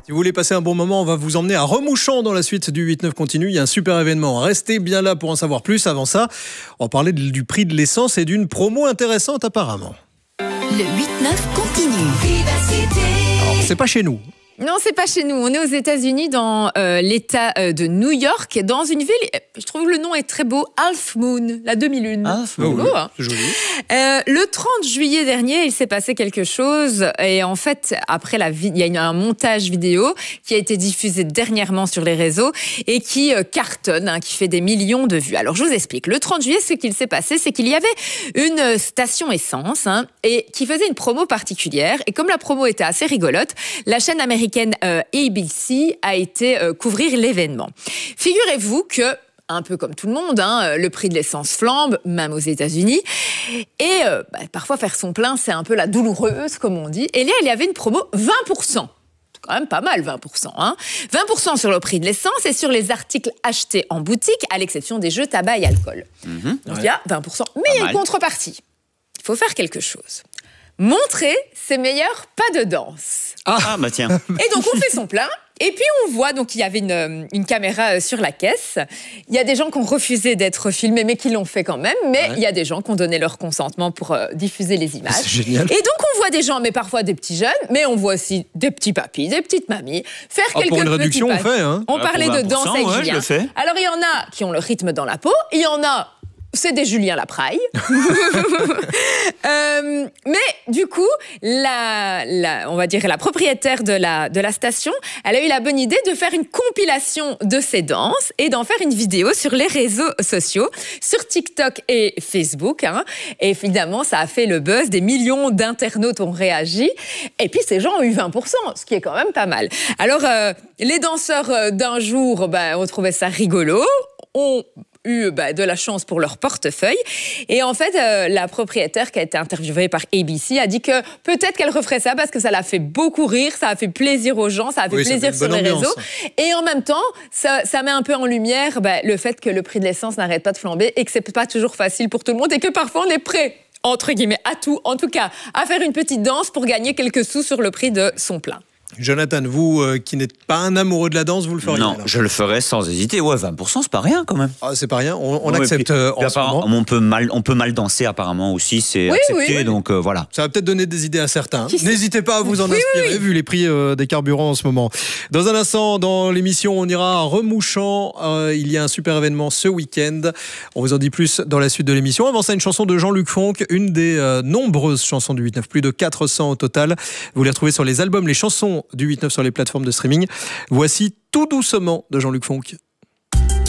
Si vous voulez passer un bon moment, on va vous emmener à Remouchant dans la suite du 8-9 continu. Il y a un super événement. Restez bien là pour en savoir plus. Avant ça, on va parler du prix de l'essence et d'une promo intéressante apparemment. Le 8-9 continue. Alors, c'est pas chez nous. Non, c'est pas chez nous. On est aux États-Unis, dans l'État de New York, dans une ville. Je trouve que le nom est très beau, Half Moon, la demi-lune. C'est beau, hein. C'est joli. Le 30 juillet dernier, il s'est passé quelque chose. Et en fait, après il y a un montage vidéo qui a été diffusé dernièrement sur les réseaux et qui cartonne, qui fait des millions de vues. Alors, je vous explique. Le 30 juillet, ce qu'il s'est passé, c'est qu'il y avait une station essence et qui faisait une promo particulière. Et comme la promo était assez rigolote, la chaîne américaine ABC a été couvrir l'événement. Figurez-vous que, un peu comme tout le monde, le prix de l'essence flambe, même aux États-Unis. Et parfois, faire son plein, c'est un peu la douloureuse, comme on dit. Et là, il y avait une promo 20%. C'est quand même pas mal, 20%. 20% sur le prix de l'essence et sur les articles achetés en boutique, à l'exception des jeux tabac et alcool. Donc, il y a 20%. Mais il y a une contrepartie. Il faut faire quelque chose. Montrer ses meilleurs pas de danse. Ah bah tiens. Et donc, on fait son plein. Et puis, on voit, donc, il y avait une caméra sur la caisse. Il y a des gens qui ont refusé d'être filmés, mais qui l'ont fait quand même. Mais il y a des gens qui ont donné leur consentement pour diffuser les images. C'est génial. Et donc, on voit des gens, mais parfois des petits jeunes, mais on voit aussi des petits papis, des petites mamies, faire quelques pour une petits réduction, pas. on fait. On parlait de danse avec je Julien. le fais. Alors, il y en a qui ont le rythme dans la peau. Il y en a... C'est des Julien Lapraille. Mais du coup, on va dire la propriétaire de la station, elle a eu la bonne idée de faire une compilation de ses danses et d'en faire une vidéo sur les réseaux sociaux, sur TikTok et Facebook. Et évidemment, ça a fait le buzz. Des millions d'internautes ont réagi. Et puis, ces gens ont eu 20%, ce qui est quand même pas mal. Alors, les danseurs d'un jour, ont trouvé ça rigolo. Ont eu de la chance pour leur portefeuille. Et en fait, la propriétaire qui a été interviewée par ABC a dit que peut-être qu'elle referait ça parce que ça l'a fait beaucoup rire, ça a fait plaisir aux gens, ça a fait plaisir sur les réseaux. Et en même temps, ça met un peu en lumière le fait que le prix de l'essence n'arrête pas de flamber et que c'est pas toujours facile pour tout le monde et que parfois on est prêt, entre guillemets, à tout, en tout cas, à faire une petite danse pour gagner quelques sous sur le prix de son plein. Jonathan, vous qui n'êtes pas un amoureux de la danse, vous le feriez? Non, alors? Je le ferais sans hésiter. Ouais, 20%, c'est pas rien quand même. Ah, c'est pas rien, on accepte en ce moment. On peut mal danser apparemment aussi, c'est accepté, donc voilà. Ça va peut-être donner des idées à certains. N'hésitez pas à vous en inspirer, vu les prix des carburants en ce moment. Dans un instant, dans l'émission, on ira à Remouchant. Il y a un super événement ce week-end. On vous en dit plus dans la suite de l'émission. Avant ça, une chanson de Jean-Luc Fonck, une des nombreuses chansons du 8-9, plus de 400 au total. Vous les retrouvez sur les albums, les chansons du 8-9 sur les plateformes de streaming. Voici Tout doucement de Jean-Luc Fonck.